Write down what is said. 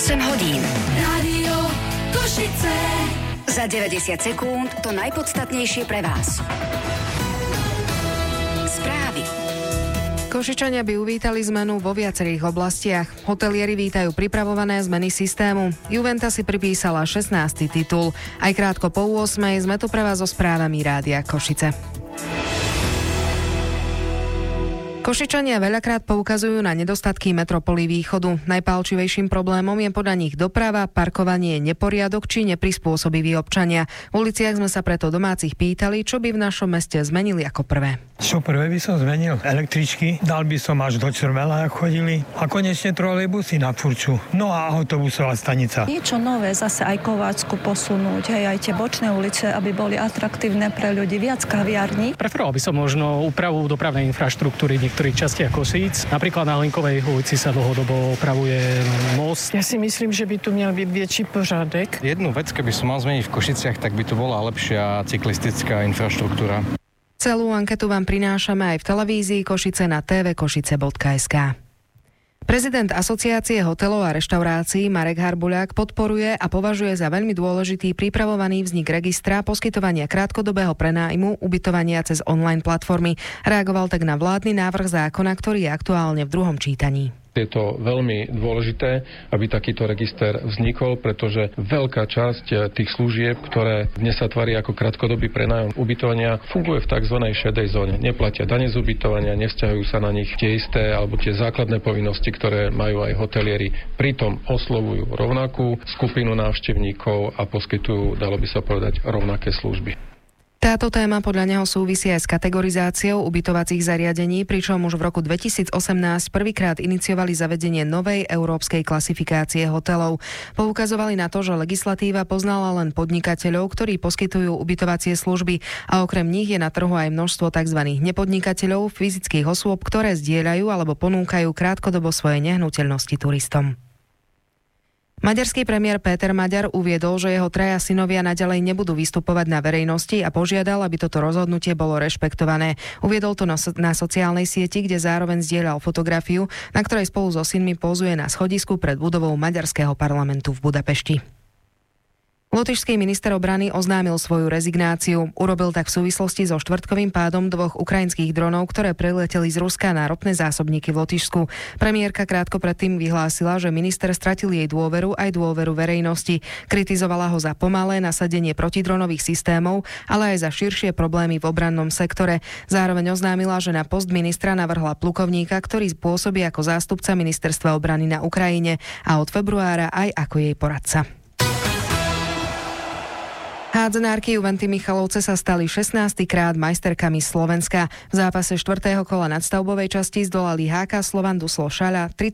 hodín. Rádio Košice. Za 90 sekúnd to najpodstatnejšie pre vás. Správy. Košičania by uvítali zmenu vo viacerých oblastiach. Hotelieri vítajú pripravované zmeny systému. Juventa si pripísala 16. titul. Aj krátko po 8. sme tu pre vás so správami Rádia Košice. Košičania veľakrát poukazujú na nedostatky metropoly východu. Najpálčivejším problémom je podľa nich doprava, parkovanie, neporiadok či neprispôsobiví občania. V uliciach sme sa preto domácich pýtali, čo by v našom meste zmenili ako prvé. Čo prvé by som zmenil? Električky, dal by som až do Črmela, ak chodili. A konečne trolejbusy na Furču. No a autobusová stanica. Niečo nové, zase aj Kováčsku posunúť, aj tie bočné ulice, aby boli atraktívne pre ľudí, viac kaviarní. Preferoval by som možno úpravu dopravnej infraštruktúry v niektorých častiach Košíc. Napríklad na Hlinkovej ulici sa dlhodobo opravuje most. Ja si myslím, že by tu mal byť väčší pořádek. Jednu vec, keby som mal zmeniť v Košiciach, tak by tu bola lepšia cyklistická infraštruktúra. Celú anketu vám prinášame aj v televízii Košice na tvkošice.sk. Prezident Asociácie hotelov a reštaurácií Marek Harbuľák podporuje a považuje za veľmi dôležitý pripravovaný vznik registra poskytovania krátkodobého prenájmu ubytovania cez online platformy. Reagoval tak na vládny návrh zákona, ktorý je aktuálne v druhom čítaní. Je to veľmi dôležité, aby takýto register vznikol, pretože veľká časť tých služieb, ktoré dnes sa tvária ako krátkodobý prenájom ubytovania, funguje v tzv. Šedej zóne. Neplatia dane z ubytovania, nevzťahujú sa na nich tie isté alebo tie základné povinnosti, ktoré majú aj hotelieri. Pritom oslovujú rovnakú skupinu návštevníkov a poskytujú, dalo by sa povedať, rovnaké služby. Táto téma podľa neho súvisí aj s kategorizáciou ubytovacích zariadení, pričom už v roku 2018 prvýkrát iniciovali zavedenie novej európskej klasifikácie hotelov. Poukazovali na to, že legislatíva poznala len podnikateľov, ktorí poskytujú ubytovacie služby a okrem nich je na trhu aj množstvo tzv. Nepodnikateľov, fyzických osôb, ktoré zdieľajú alebo ponúkajú krátkodobo svoje nehnuteľnosti turistom. Maďarský premiér Péter Maďar uviedol, že jeho traja synovia naďalej nebudú vystupovať na verejnosti a požiadal, aby toto rozhodnutie bolo rešpektované. Uviedol to na sociálnej sieti, kde zároveň zdieľal fotografiu, na ktorej spolu so synmi pózuje na schodisku pred budovou maďarského parlamentu v Budapešti. Lotyšský minister obrany oznámil svoju rezignáciu. Urobil tak v súvislosti so štvrtkovým pádom dvoch ukrajinských dronov, ktoré preleteli z Ruska na ropné zásobníky v Lotyšsku. Premiérka krátko predtým vyhlásila, že minister stratil jej dôveru aj dôveru verejnosti. Kritizovala ho za pomalé nasadenie protidronových systémov, ale aj za širšie problémy v obrannom sektore. Zároveň oznámila, že na post ministra navrhla plukovníka, ktorý pôsobí ako zástupca ministerstva obrany na Ukrajine a od februára aj ako jej poradca. Hádzanárky Juventy Michalovce sa stali 16. krát majsterkami Slovenska. V zápase 4. kola nadstavbovej časti zdolali HK Slovan Duslo Šaľa